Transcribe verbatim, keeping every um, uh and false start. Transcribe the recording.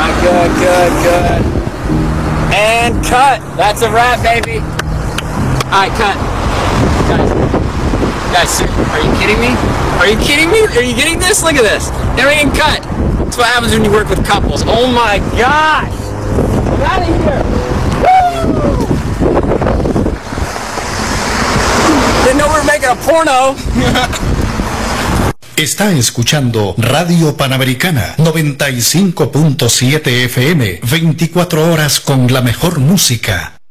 right, good, good, good. And cut. That's a wrap, baby. All right, cut. Guys, guys, are you kidding me? Are you kidding me? Are you getting this? Look at this. Everything cut. That's what happens when you work with couples. Oh my gosh. Get out of here. Woo! Didn't know we were making a porno. Está escuchando Radio Panamericana noventa y cinco punto siete F M, veinticuatro horas con la mejor música.